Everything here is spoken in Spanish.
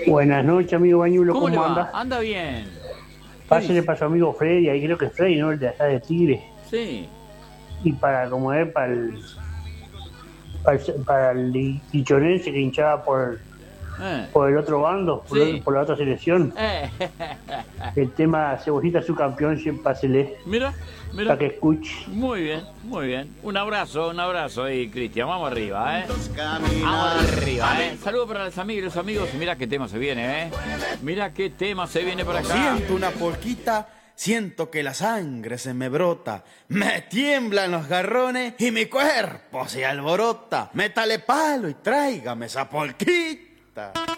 Buenas noches, amigo Bañulo, ¿Cómo le ¿cómo va? anda? Anda bien. Pásale para su amigo Freddy, ahí creo que es Freddy, ¿no? El de acá de Tigre. Sí. Y para, como es, para el Lichonense que hinchaba Eh, por el otro bando, sí. por la otra selección. Eh. El tema Cebollita su campeón, siempre pásele, Mira, para mira. que escuche. Muy bien, muy bien. Un abrazo ahí, Cristian. Vamos arriba, ¿eh? Vamos arriba, ¿eh? Saludos para las amigas y los amigos. Mira qué tema se viene, ¿eh? Mira qué tema se viene para acá. Siento una polquita, siento que la sangre se me brota, me tiemblan los garrones y mi cuerpo se alborota. Métale palo y tráigame esa polquita.